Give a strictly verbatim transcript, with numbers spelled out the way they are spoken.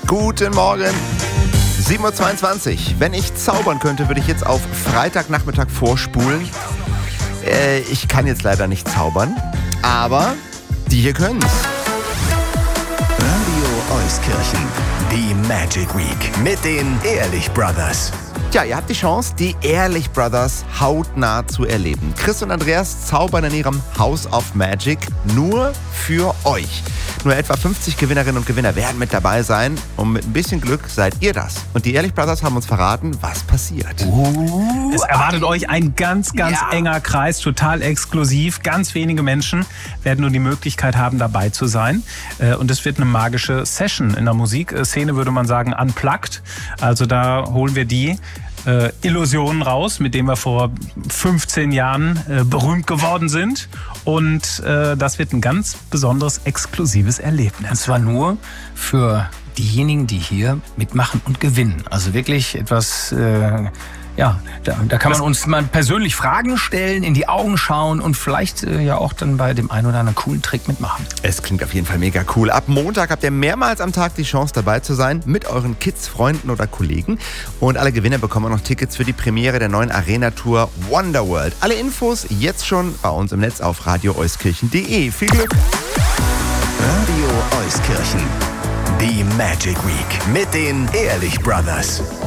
Guten Morgen. sieben Uhr zweiundzwanzig. Wenn ich zaubern könnte, würde ich jetzt auf Freitagnachmittag vorspulen. Äh, ich kann jetzt leider nicht zaubern, aber die hier können's. Radio Euskirchen, die Magic Week mit den Ehrlich Brothers. Tja, ihr habt die Chance, die Ehrlich Brothers hautnah zu erleben. Chris und Andreas zaubern in ihrem House of Magic nur für euch. Nur etwa fünfzig Gewinnerinnen und Gewinner werden mit dabei sein. Und mit ein bisschen Glück seid ihr das. Und die Ehrlich Brothers haben uns verraten, was passiert. Uh, es erwartet euch ein ganz, ganz ja. enger Kreis, total exklusiv. Ganz wenige Menschen werden nur die Möglichkeit haben, dabei zu sein. Und es wird eine magische Session in der Musikszene, würde man sagen, unplugged. Also da holen wir die Äh, Illusionen raus, mit denen wir vor fünfzehn Jahren äh, berühmt geworden sind. Und äh, das wird ein ganz besonderes, exklusives Erlebnis. Und zwar nur für diejenigen, die hier mitmachen und gewinnen. Also wirklich etwas, äh, ja, da, da kann man uns mal persönlich Fragen stellen, in die Augen schauen und vielleicht äh, ja auch dann bei dem einen oder anderen coolen Trick mitmachen. Es klingt auf jeden Fall mega cool. Ab Montag habt ihr mehrmals am Tag die Chance, dabei zu sein mit euren Kids, Freunden oder Kollegen. Und alle Gewinner bekommen auch noch Tickets für die Premiere der neuen Arena-Tour Wonderworld. Alle Infos jetzt schon bei uns im Netz auf radio euskirchen punkt de. Viel Glück! Radio Euskirchen, die Magic Week mit den Ehrlich Brothers.